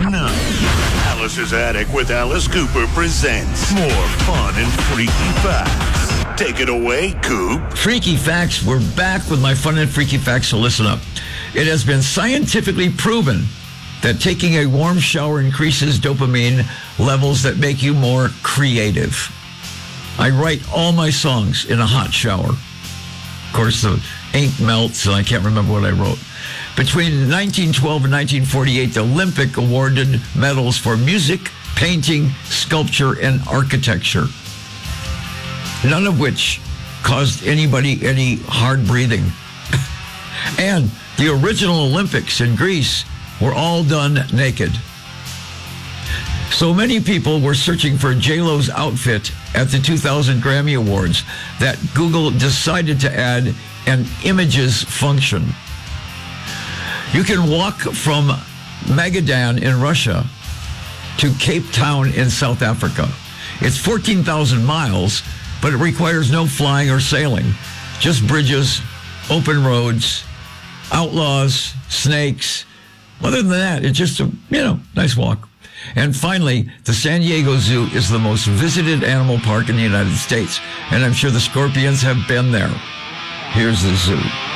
Now, Alice's Attic with Alice Cooper presents more fun and freaky facts. Take it away, Coop. Freaky facts. We're back with my fun and freaky facts, so listen up. It has been scientifically proven that taking a warm shower increases dopamine levels that make you more creative. I write all my songs in a hot shower. Of course, the ink melts, and I can't remember what I wrote. Between 1912 and 1948, the Olympic awarded medals for music, painting, sculpture, and architecture, none of which caused anybody any hard breathing. And the original Olympics in Greece were all done naked. So many people were searching for J-Lo's outfit at the 2000 Grammy Awards that Google decided to add an images function. You can walk from Magadan in Russia to Cape Town in South Africa. It's 14,000 miles, but it requires no flying or sailing, just bridges, open roads, outlaws, snakes. Other than that, it's just a, nice walk. And finally, the San Diego Zoo is the most visited animal park in the United States, and I'm sure the scorpions have been there. Here's the zoo.